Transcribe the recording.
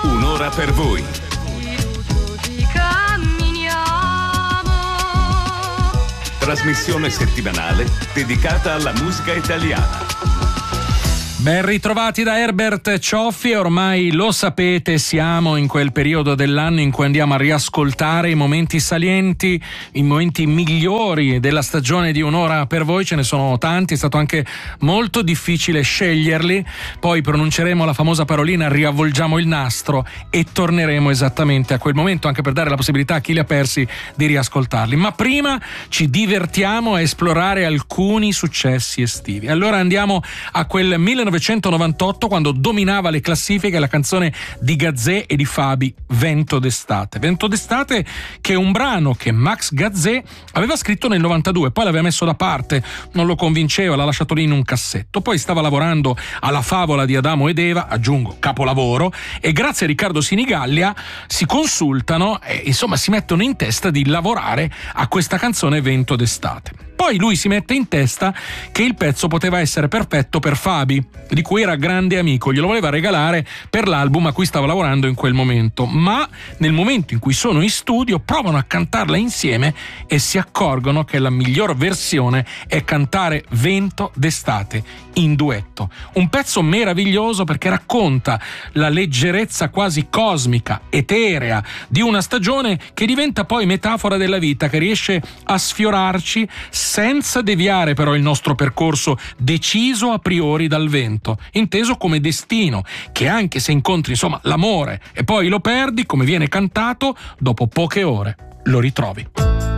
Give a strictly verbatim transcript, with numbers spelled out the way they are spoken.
Un'ora per voi. Trasmissione settimanale dedicata alla musica italiana. Ben ritrovati da Herbert Cioffi. Ormai lo sapete, siamo in quel periodo dell'anno in cui andiamo a riascoltare i momenti salienti, i momenti migliori della stagione di Un'ora per voi. Ce ne sono tanti, è stato anche molto difficile sceglierli. Poi pronunceremo la famosa parolina, riavvolgiamo il nastro e torneremo esattamente a quel momento, anche per dare la possibilità a chi li ha persi di riascoltarli. Ma prima ci divertiamo a esplorare alcuni successi estivi. Allora andiamo a quel millenovecentonovantotto, quando dominava le classifiche la canzone di Gazzè e di Fabi, Vento d'estate. Vento d'estate, che è un brano che Max Gazzè aveva scritto nel novantadue, poi l'aveva messo da parte, non lo convinceva, l'ha lasciato lì in un cassetto. Poi stava lavorando alla favola di Adamo ed Eva, aggiungo capolavoro, e grazie a Riccardo Sinigallia si consultano e insomma si mettono in testa di lavorare a questa canzone Vento d'estate. Poi lui si mette in testa che il pezzo poteva essere perfetto per Fabi, di cui era grande amico, glielo voleva regalare per l'album a cui stava lavorando in quel momento, ma nel momento in cui sono in studio provano a cantarla insieme e si accorgono che la miglior versione è cantare Vento d'estate in duetto. Un pezzo meraviglioso perché racconta la leggerezza quasi cosmica, eterea di una stagione che diventa poi metafora della vita, che riesce a sfiorarci senza deviare però il nostro percorso deciso a priori dal vento, inteso come destino, che anche se incontri insomma l'amore e poi lo perdi, come viene cantato, dopo poche ore lo ritrovi.